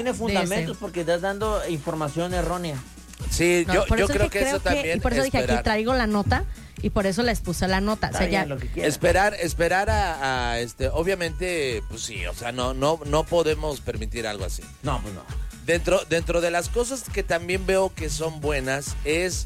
tiene fundamentos porque estás dando información errónea. Sí, No, yo creo que eso también. Y por eso dije, aquí esperar. traigo la nota y por eso les puse la nota. O sea, ya. Lo que quieras. Esperar a obviamente, pues sí, o sea, no podemos permitir algo así. No, pues no. Dentro de las cosas que también veo que son buenas es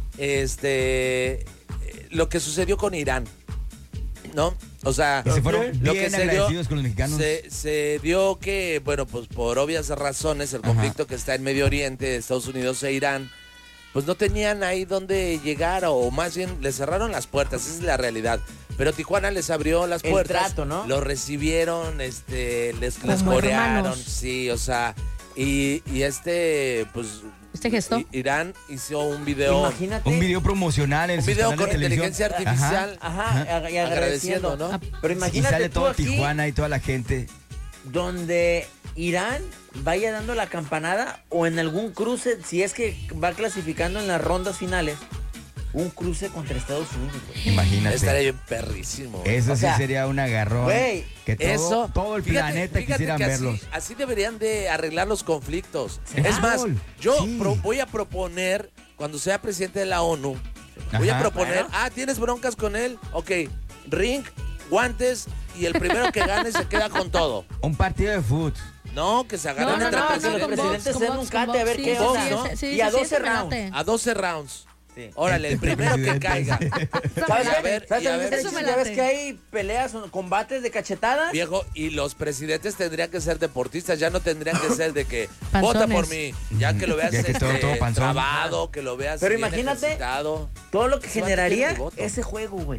lo que sucedió con Irán, ¿no? O sea, Y se fueron lo bien que se dio, agradecidos con los mexicanos. se dio que, bueno, pues por obvias razones, el conflicto que está en Medio Oriente, Estados Unidos e Irán, pues no tenían ahí dónde llegar, o más bien les cerraron las puertas, esa es la realidad. Pero Tijuana les abrió las El puertas, trato, ¿no? los recibieron, les Como corearon, hermanos. sí, o sea, y pues ¿Este gesto? Irán hizo un video, Imagínate. Un video promocional en un sus video canales con de televisión. inteligencia artificial, Ajá, y agradeciendo, ¿no? Pero Y imagínate sale tú todo aquí, Tijuana y toda la gente. donde Irán vaya dando la campanada o en algún cruce, si es que va clasificando en las rondas finales, un cruce contra Estados Unidos, güey. Imagínate. estaría bien perrísimo. Eso O sí sea, sería un agarrón. güey, Que Eso, todo el fíjate planeta quisieran que verlos. así deberían de arreglar los conflictos. ¿Será? Es más, yo Sí. voy a proponer, cuando sea presidente de la ONU, voy a Ajá. proponer, Bueno. ¿tienes broncas con él? Ok, ring, guantes, y el primero que gane se queda con todo. Un partido de fútbol. No, que se agarren entre no, presidentes. los presidentes se den un cate a ver qué box, onda, ¿no? Sí, Y a 12 sí, me rounds. late. A 12 rounds. Sí. Órale, el primero que caiga. ¿Sabes Y a qué? ver, ¿Sabes y a también ver. qué Eso me ya ves late. que hay peleas, combates de cachetadas? Viejo, y los presidentes tendrían que ser deportistas, ya no tendrían que ser de que Panzones. vota por mí, ya que lo veas Ya que todo panzón. trabado, que lo veas Pero bien imagínate, ejercitado. Todo lo que Ese vato tiene generaría mi voto. ese juego, güey.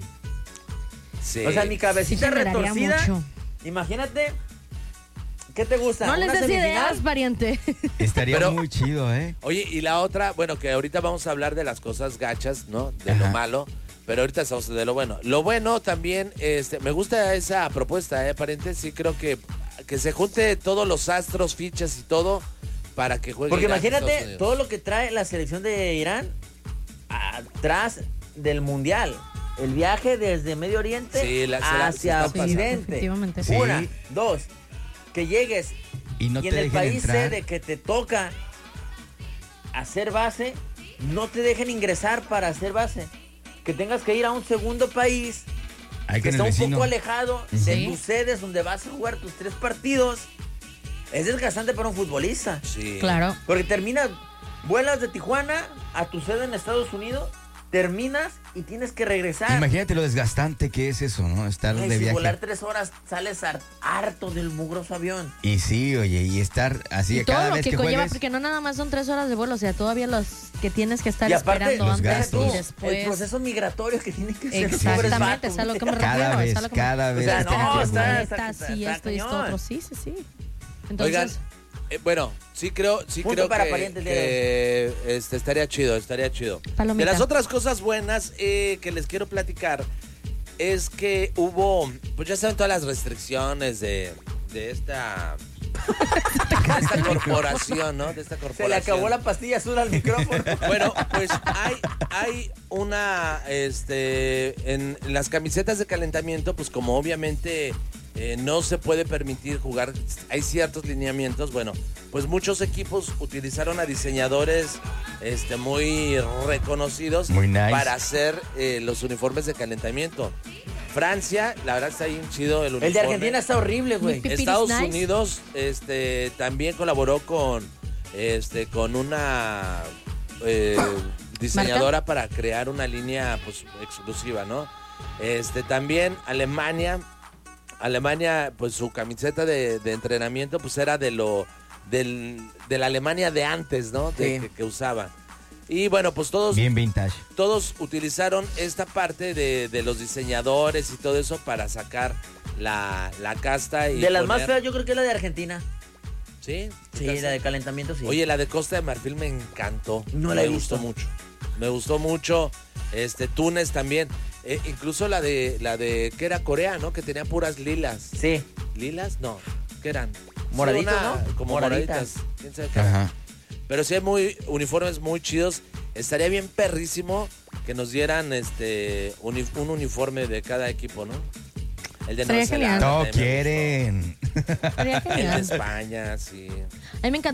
Sí. O sea, mi Sí cabecita generaría retorcida. mucho. Imagínate, ¿qué te gusta? No les ¿Una des semifinal? ideas, pariente. Estaría Pero- muy chido, ¿eh? Oye, y la otra, bueno, que ahorita vamos a hablar de las cosas gachas, ¿no? De lo Ajá. malo, pero ahorita estamos de lo bueno. Lo bueno también, me gusta esa propuesta, pariente, sí creo que se junte todos los astros, fichas y todo para que juegue Porque Irán, Estados imagínate Unidos. todo lo que trae la selección de Irán atrás del Mundial. El viaje desde Medio Oriente Sí, se hacia están pasando. Occidente. Efectivamente. Sí. Una, dos, que llegues Y no y te en el dejen país entrar. sede que te toca hacer base, no te dejen ingresar para hacer base. Que tengas que ir a un segundo país Hay que que en está el un vecino. poco alejado de Sí. tus sedes donde vas a jugar tus 3 partidos. Es desgastante para un futbolista. Sí. Claro. Porque vuelas de Tijuana a tu sede en Estados Unidos, terminas y tienes que regresar. Imagínate lo desgastante que es eso, ¿no? Estar Ay, de si viaje. volar 3 horas sales harto del mugroso avión. Y sí, oye, y estar así Y todo cada lo vez que que conlleva, juegues. porque no nada más son 3 horas de vuelo, o sea, todavía los que tienes que estar Y aparte, esperando los antes gastos. y el después. proceso migratorio que tiene que ser pobres Exactamente, vatos, es a lo que me güey. refiero. Cada es vez, a lo que me- cada vez. O sea, que no, tengas que está- jugar. Maletas y está esto y esto cañón. otro. Sí. Entonces, Oigan, bueno, sí creo Punto para que, parientes de estaría chido. Palomita. De las otras cosas buenas que les quiero platicar es que hubo, pues ya saben todas las restricciones de esta corporación, ¿no? De esta corporación. Se le acabó la pastilla azul al micrófono. Bueno, pues hay una, en las camisetas de calentamiento, pues como obviamente no se puede permitir jugar, hay ciertos lineamientos, bueno, pues muchos equipos utilizaron a diseñadores muy reconocidos Muy nice. para hacer los uniformes de calentamiento. Francia, la verdad está bien chido el uniforme. El de Argentina está horrible, güey. Pipiris Estados nice. Unidos también colaboró con una diseñadora para crear una línea pues exclusiva, ¿no? También Alemania, pues su camiseta de entrenamiento pues era de la Alemania de antes, ¿no? Sí. Que usaba. Y bueno, pues todos Bien vintage. utilizaron esta parte de los diseñadores y todo eso para sacar la casta y De las más poner- feas, yo creo que es la de Argentina. ¿Sí? Sí, la de calentamiento, sí. Oye, la de Costa de Marfil me encantó. No la he visto. Me gustó mucho. Túnez también. Incluso la de que era Corea, ¿no? Que tenía puras lilas. Sí. ¿Lilas? No. ¿Qué eran? Moraditos, Sí, ¿no? Como Moraditas. moraditas. ¿Quién sabe qué eran? Ajá. Pero sí hay uniformes muy chidos. Estaría bien perrísimo que nos dieran un uniforme de cada equipo, ¿no? El de Estaría Nueva Zelanda genial. Todo también me quieren. Sería El de genial. España, sí. A mí me